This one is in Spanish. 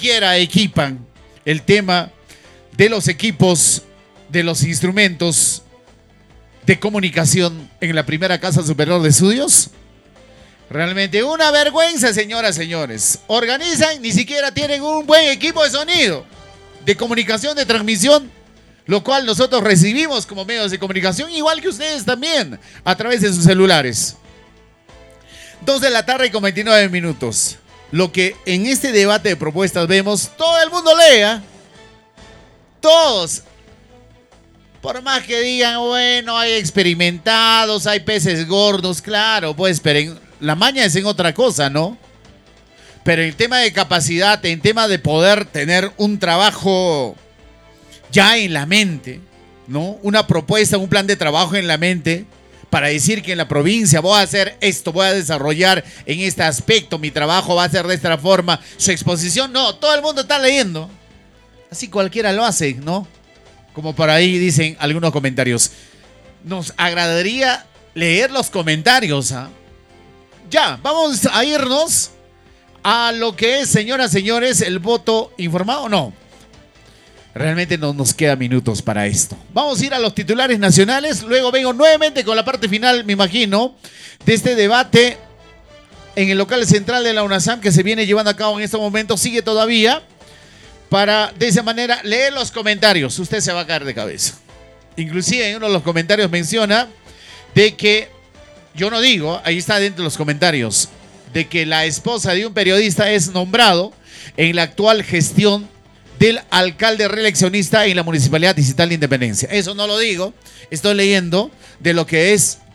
siquiera equipan el tema de los equipos, de los instrumentos de comunicación en la primera casa superior de estudios. Realmente una vergüenza, señoras, señores. Organizan, ni siquiera tienen un buen equipo de sonido, de comunicación, de transmisión, lo cual nosotros recibimos como medios de comunicación, igual que ustedes también, a través de sus celulares. 2 de la tarde con 29 minutos. Lo que en este debate de propuestas vemos, todo el mundo lea. Todos. Por más que digan, bueno, hay experimentados, hay peces gordos, claro, pues, pero la maña es en otra cosa, ¿no? Pero en tema de capacidad, en tema de poder tener un trabajo ya en la mente, ¿no? Una propuesta, un plan de trabajo en la mente para decir que en la provincia voy a hacer esto, voy a desarrollar en este aspecto, mi trabajo va a ser de esta forma, su exposición, no, todo el mundo está leyendo. Así cualquiera lo hace, ¿no? Como por ahí dicen algunos comentarios. Nos agradaría leer los comentarios, ¿ah? Ya, vamos a irnos a lo que es, señoras, señores, el voto informado. No, realmente no nos queda minutos para esto. Vamos a ir a los titulares nacionales. Luego vengo nuevamente con la parte final, me imagino, de este debate en el local central de la UNASAM que se viene llevando a cabo en este momento. Sigue todavía para, de esa manera, leer los comentarios. Usted se va a caer de cabeza. Inclusive en uno de los comentarios menciona de que, yo no digo, ahí está dentro de los comentarios, de que la esposa de un periodista es nombrado en la actual gestión del alcalde reeleccionista en la Municipalidad Distrital de Independencia. Eso no lo digo, estoy leyendo de lo que es